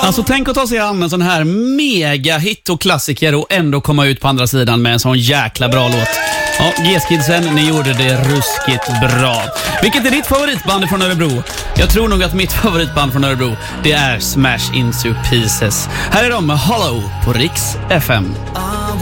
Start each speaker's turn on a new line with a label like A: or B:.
A: Alltså tänk att ta sig an en sån här mega hit och klassiker och ändå komma ut på andra sidan med en sån jäkla bra låt. Ja, G-Skidsen, ni gjorde det ruskigt bra. Vilket är ditt favoritband från Örebro? Jag tror nog att mitt favoritband från Örebro, det är Smash Into Pieces. Här är de med Hollow på Riks FM.